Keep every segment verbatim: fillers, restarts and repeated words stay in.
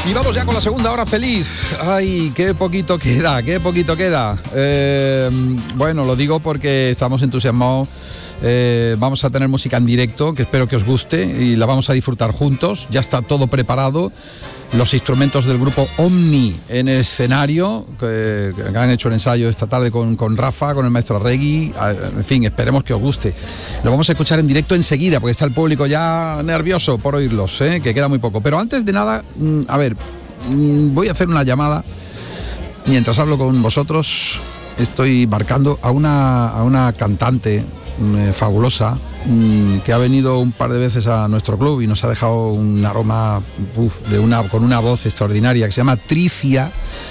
Y vamos ya con la segunda hora feliz. Ay, qué poquito queda, qué poquito queda. Eh, bueno, lo digo porque estamos entusiasmados. Eh, vamos a tener música en directo, que espero que os guste, y la vamos a disfrutar juntos. Ya está todo preparado. Los instrumentos del grupo Omni en el escenario, que, que han hecho el ensayo esta tarde con, con Rafa, con el maestro Arregui. En fin, esperemos que os guste. Lo vamos a escuchar en directo enseguida, porque está el público ya nervioso por oírlos, ¿eh? Que queda muy poco. Pero antes de nada, a ver, voy a hacer una llamada. Mientras hablo con vosotros, estoy marcando a una, a una cantante eh, fabulosa, que ha venido un par de veces a nuestro club y nos ha dejado un aroma uf, de una, con una voz extraordinaria, que se llama Tricia.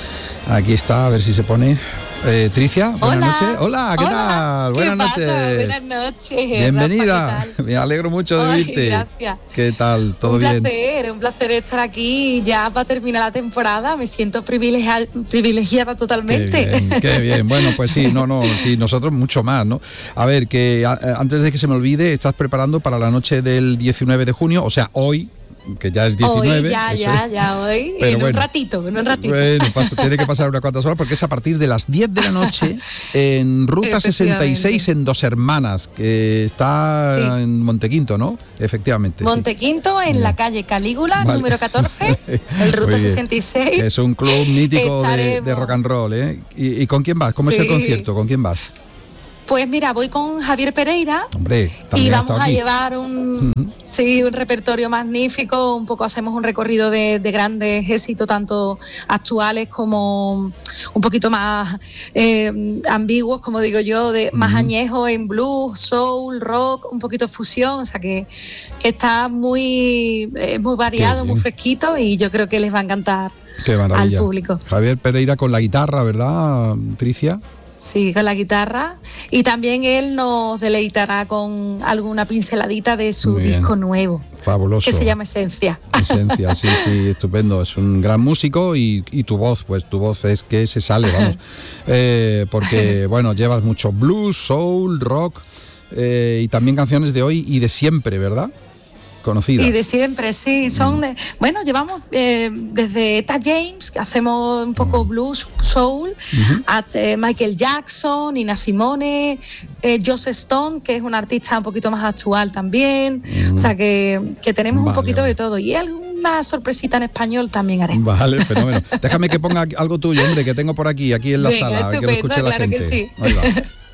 Aquí está, a ver si se pone. Eh, Tricia, buenas Hola. noches. Hola, ¿qué Hola. tal? ¿Qué Buenas pasa? noches. Buenas noches. Bienvenida. Rafa, ¿qué tal? Me alegro mucho de Ay, verte. gracias. ¿Qué tal? ¿Todo un bien? Un placer, un placer estar aquí ya para terminar la temporada. Me siento privilegiada, privilegiada totalmente. Qué bien, qué bien. Bueno, pues sí, no, no, sí, nosotros mucho más, ¿no? A ver, que a, antes de que se me olvide, estás preparando para la noche del diecinueve de junio, o sea, hoy, que ya es diecinueve. Hoy, ya, ya, ya, hoy. Pero en bueno, un ratito, en un ratito. Bueno, pasa, tiene que pasar unas cuantas horas porque es a partir de las diez de la noche en Ruta sesenta y seis en Dos Hermanas, que está sí. en Montequinto, ¿no? Efectivamente. Montequinto, sí. en la calle Calígula, vale. número catorce, el Ruta sesenta y seis. Es un club mítico de, de rock and roll, ¿eh? ¿Y, y con quién vas? ¿Cómo sí. es el concierto? ¿Con quién vas? Pues mira, voy con Javier Pereira. Hombre, y vamos a llevar un, uh-huh. sí, un repertorio magnífico. Un poco hacemos un recorrido de, de grandes éxitos, tanto actuales como un poquito más eh, ambiguos, como digo yo, de uh-huh. más añejos en blues, soul, rock, un poquito de fusión. O sea que, que está muy, eh, muy variado, muy fresquito, y yo creo que les va a encantar al público. Javier Pereira con la guitarra, ¿verdad, Tricia? Sí, con la guitarra, y también él nos deleitará con alguna pinceladita de su disco nuevo. Fabuloso. Que se llama Esencia. Esencia, sí, sí, estupendo. Es un gran músico y, y tu voz, pues tu voz es que se sale, vamos. Eh, porque, bueno, llevas mucho blues, soul, rock eh, y también canciones de hoy y de siempre, ¿verdad? Conocidas. Y de siempre, sí. Son, mm. bueno, llevamos eh, desde Etta James, que hacemos un poco mm. blues, soul, uh-huh. a eh, Michael Jackson, Nina Simone, eh, Joss Stone, que es un artista un poquito más actual también. Mm. O sea, que, que tenemos vale, un poquito vale. de todo. Y alguna sorpresita en español también haré. Vale, fenómeno. Déjame que ponga algo tuyo, hombre, que tengo por aquí, aquí en la Venga, sala. Estupendo, Que lo escuche la claro gente. que sí. Ahí va.